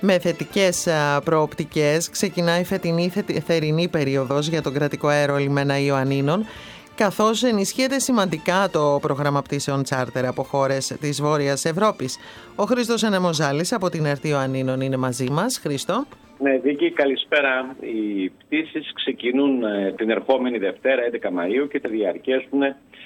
Με θετικές προοπτικές ξεκινάει η φετινή θερινή περίοδος για τον κρατικό αέρο λιμένα Ιωαννίνων, καθώς ενισχύεται σημαντικά το πρόγραμμα πτήσεων τσάρτερ από χώρες της Βόρειας Ευρώπης. Ο Χρήστος Ενεμοζάλης από την ΕΡΤ Ιωαννίνων είναι μαζί μας. Χρήστο. Ναι, Βίκη, καλησπέρα. Οι πτήσεις ξεκινούν την ερχόμενη Δευτέρα, 11 Μαΐου και θα διαρκέσουν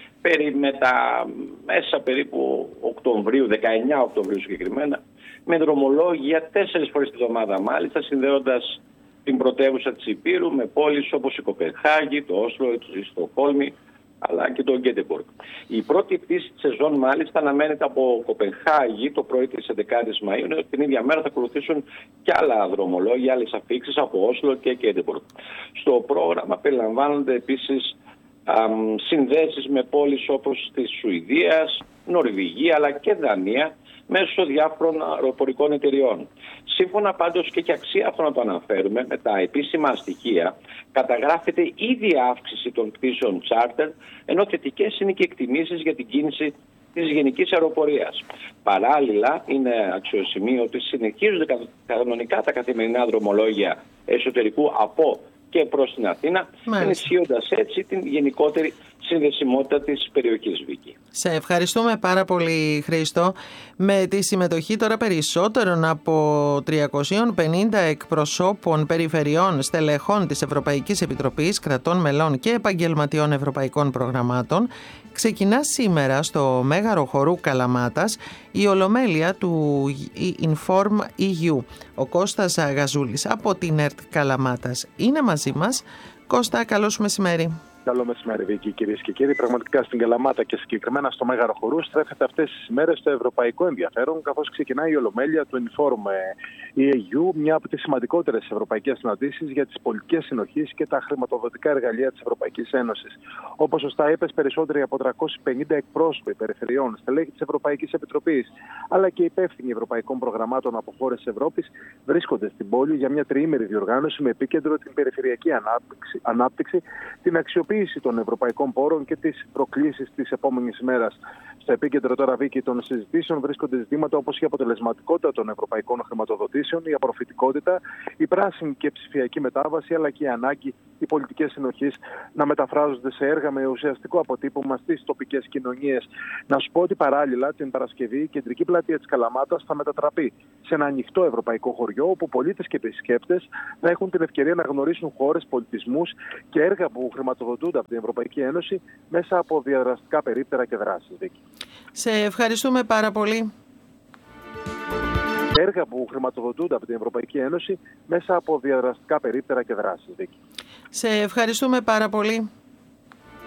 μέσα περίπου Οκτωβρίου, 19 Οκτωβρίου συγκεκριμένα, με δρομολόγια 4 φορές τη εβδομάδα μάλιστα, συνδέοντας την πρωτεύουσα της Ηπείρου με πόλεις όπως η Κοπενχάγη, το Όσλο, η Στοκχόλμη, αλλά και το Γκέτεμποργκ. Η πρώτη πτήση της σεζόν μάλιστα αναμένεται από Κοπενχάγη το πρωί της 11ης Μαΐου. Την ίδια μέρα θα ακολουθήσουν και άλλα δρομολόγια, άλλες αφίξεις από Όσλο και Γκέτεμποργκ. Στο πρόγραμμα περιλαμβάνονται επίσης συνδέσεις με πόλεις όπως τη Σουηδία, Νορβηγία αλλά και Δανία μέσω διάφορων αεροπορικών εταιριών. Σύμφωνα πάντως και αξία αυτό να το αναφέρουμε, με τα επίσημα στοιχεία καταγράφεται ήδη αύξηση των πτήσεων charter, ενώ θετικές είναι και εκτιμήσεις για την κίνηση της γενικής αεροπορίας. Παράλληλα, είναι αξιοσημείο ότι συνεχίζονται κανονικά τα καθημερινά δρομολόγια εσωτερικού από και προς την Αθήνα, ενισχύοντας έτσι την γενικότερη συνδεσιμότητα της περιοχής, Βίκη. Σε ευχαριστούμε πάρα πολύ, Χρήστο. Με τη συμμετοχή τώρα περισσότερων από 350 εκπροσώπων περιφερειών, στελεχών της Ευρωπαϊκής Επιτροπής, κρατών μελών και επαγγελματιών ευρωπαϊκών προγραμμάτων, ξεκινά σήμερα στο Μέγαρο Χορού Καλαμάτας η ολομέλεια του Inform EU. Ο Κώστας Γαζούλης από την ΕΡΤ Καλαμάτας είναι μαζί μας. Κώστα, καλώς μεσημέρι. Καλό μεσημέρι, Βίκη, κυρίες και κύριοι. Πραγματικά στην Καλαμάτα και συγκεκριμένα στο Μέγαρο Χορού στρέφεται αυτές τις ημέρες το ευρωπαϊκό ενδιαφέρον, καθώς ξεκινάει η ολομέλεια του Inform EU, μια από τις σημαντικότερες ευρωπαϊκές συναντήσεις για τις πολιτικές συνοχής και τα χρηματοδοτικά εργαλεία της Ευρωπαϊκής Ένωσης. Όπως σωστά είπες, περισσότεροι από 350 εκπρόσωποι περιφερειών, στελέχη της Ευρωπαϊκής Επιτροπής, αλλά και υπεύθυνοι ευρωπαϊκών προγραμμάτων από χώρες της Ευρώπης βρίσκονται στην πόλη για μια τριήμερη διοργάνωση με επίκεντρο την περιφερειακή ανάπτυξη, την αξιοποίηση των ευρωπαϊκών πόρων και τις προκλήσεις της επόμενης ημέρας. Στο επίκεντρο τώρα, Βίκη, των συζητήσεων βρίσκονται ζητήματα όπως η αποτελεσματικότητα των ευρωπαϊκών χρηματοδοτήσεων, η απορροφητικότητα, η πράσινη και ψηφιακή μετάβαση, αλλά και η ανάγκη οι πολιτικές συνοχής να μεταφράζονται σε έργα με ουσιαστικό αποτύπωμα στις τοπικές κοινωνίες. Να σου πω ότι παράλληλα την Παρασκευή η κεντρική πλατεία της Καλαμάτας θα μετατραπεί σε ένα ανοιχτό ευρωπαϊκό χωριό, όπου πολίτες και επισκέπτες θα έχουν την ευκαιρία να γνωρίσουν χώρες, πολιτισμούς και έργα που χρηματοδοτούνται από την Ευρωπαϊκή Ένωση μέσα από διαδραστικά περίπτερα και δράσεις. Σε ευχαριστούμε πάρα πολύ. Έργα που χρηματοδοτούνται από την Ευρωπαϊκή Ένωση μέσα από διαδραστικά περίπτερα και δράσεις. Σε ευχαριστούμε πάρα πολύ.